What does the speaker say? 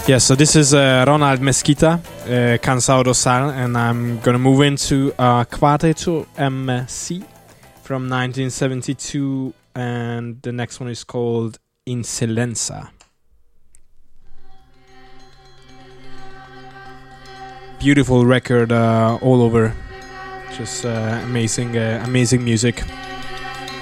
Yeah, so this is Ronald Mesquita, Cansado do Sal, and I'm gonna move into Quarteto MC from 1972, and the next one is called Incelenza. Beautiful record all over, just amazing music.